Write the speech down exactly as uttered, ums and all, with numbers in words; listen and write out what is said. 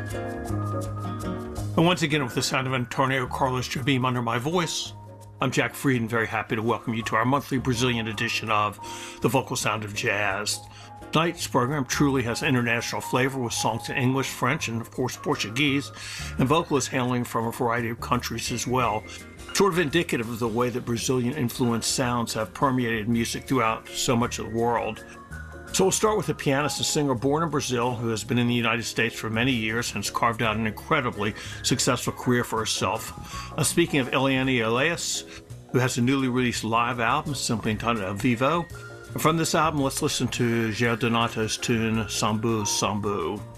And once again, with the sound of Antonio Carlos Jobim under my voice, I'm Jack Fried, and very happy to welcome you to our monthly Brazilian edition of The Vocal Sound of Jazz. Tonight's program truly has international flavor with songs in English, French, and of course Portuguese, and vocalists hailing from a variety of countries as well. Sort of indicative of the way that Brazilian-influenced sounds have permeated music throughout so much of the world. So we'll start with a pianist and singer born in Brazil who has been in the United States for many years and has carved out an incredibly successful career for herself. Uh, speaking of Eliane Elias, who has a newly released live album simply entitled Ao Vivo. And from this album, let's listen to Jair Donato's tune Sambu Sambu.